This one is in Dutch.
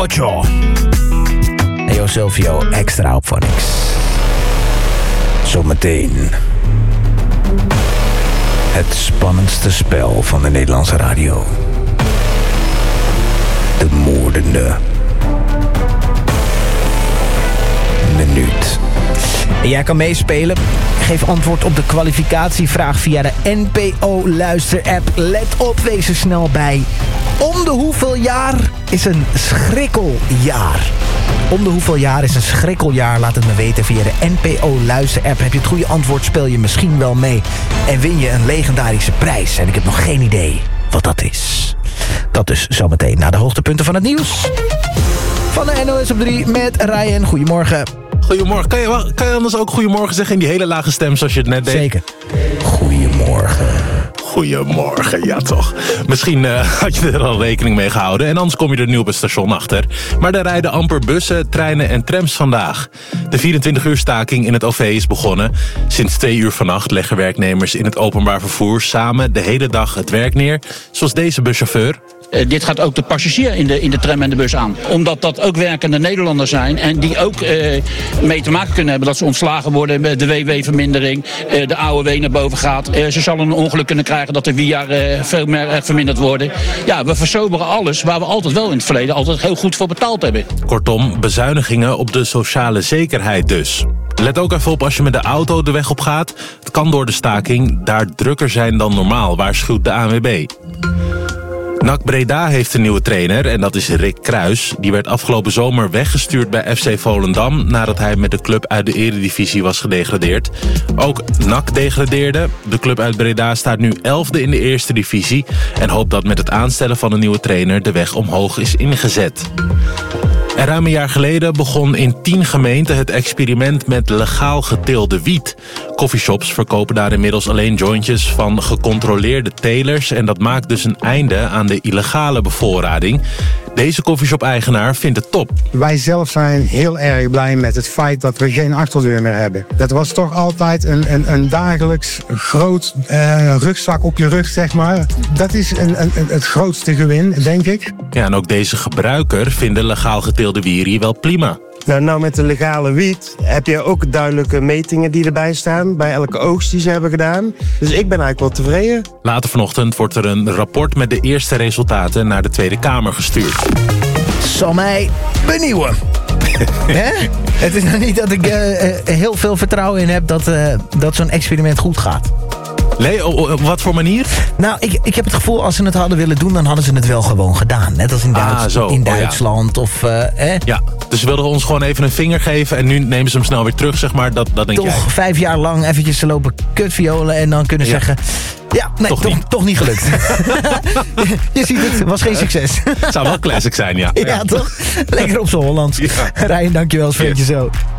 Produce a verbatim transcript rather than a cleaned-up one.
Ocho. Neo Silvio, extra op Phonics. Zometeen. Het spannendste spel van de Nederlandse radio. De moordende minuut. En jij kan meespelen. Geef antwoord op de kwalificatievraag via de N P O-luister-app. Let op, wees er snel bij. Om de hoeveel jaar is een schrikkeljaar? Om de hoeveel jaar is een schrikkeljaar? Laat het me weten via de N P O-luister-app. Heb je het goede antwoord, speel je misschien wel mee. En win je een legendarische prijs. En ik heb nog geen idee wat dat is. Dat dus zometeen na de hoogtepunten van het nieuws. Van de N O S op drie met Ryan. Goedemorgen. Goedemorgen. Kan je, kan je anders ook goedemorgen zeggen in die hele lage stem zoals je het net deed? Zeker. Goedemorgen. Goedemorgen, ja toch. Misschien uh, had je er al rekening mee gehouden en anders kom je er nu op het station achter. Maar er rijden amper bussen, treinen en trams vandaag. De vierentwintig uur staking in het O V is begonnen. Sinds twee uur vannacht leggen werknemers in het openbaar vervoer samen de hele dag het werk neer. Zoals deze buschauffeur. Uh, dit gaat ook de passagier in de, in de tram en de bus aan. Omdat dat ook werkende Nederlanders zijn en die ook uh, mee te maken kunnen hebben dat ze ontslagen worden, de W W-vermindering, uh, de A O W naar boven gaat. Uh, ze zullen een ongeluk kunnen krijgen dat de W I A uh, veel meer uh, verminderd worden. Ja, we versoberen alles waar we altijd wel in het verleden altijd heel goed voor betaald hebben. Kortom, bezuinigingen op de sociale zekerheid dus. Let ook even op als je met de auto de weg op gaat. Het kan door de staking daar drukker zijn dan normaal, waarschuwt de A N W B. N A C Breda heeft een nieuwe trainer en dat is Rick Kruis. Die werd afgelopen zomer weggestuurd bij F C Volendam nadat hij met de club uit de eredivisie was gedegradeerd. Ook N A C degradeerde. De club uit Breda staat nu elfde in de eerste divisie en hoopt dat met het aanstellen van een nieuwe trainer de weg omhoog is ingezet. En ruim een jaar geleden begon in tien gemeenten het experiment met legaal geteelde wiet. Coffeeshops verkopen daar inmiddels alleen jointjes van gecontroleerde telers en dat maakt dus een einde aan de illegale bevoorrading. Deze coffeeshop-eigenaar vindt het top. Wij zelf zijn heel erg blij met het feit dat we geen achterdeur meer hebben. Dat was toch altijd een, een, een dagelijks groot uh, rugzak op je rug, zeg maar. Dat is een, een, het grootste gewin, denk ik. Ja, en ook deze gebruiker vindt de legaal geteelde wierie wel prima. Nou, nou, met de legale wiet heb je ook duidelijke metingen die erbij staan. Bij elke oogst die ze hebben gedaan. Dus ik ben eigenlijk wel tevreden. Later vanochtend wordt er een rapport met de eerste resultaten naar de Tweede Kamer gestuurd. Zal mij benieuwen. Hè? Het is nou niet dat ik uh, uh, heel veel vertrouwen in heb dat, uh, dat zo'n experiment goed gaat. Nee, op wat voor manier? Nou, ik, ik heb het gevoel als ze het hadden willen doen, dan hadden ze het wel gewoon gedaan. Net als in, Duits, ah, zo. in Duitsland. Oh, ja. Of, uh, eh? Ja, dus ze wilden ons gewoon even een vinger geven en nu nemen ze hem snel weer terug, zeg maar. Dat, dat denk toch jij. vijf jaar lang eventjes te lopen kutviolen en dan kunnen ja. zeggen... Ja, nee, toch, toch, niet. toch niet gelukt. je, je ziet het, was geen succes. Het zou wel classic zijn, ja. Ja, ja. toch? Lekker op z'n Hollands. Ja. Ryan, dankjewel, spreek je zo.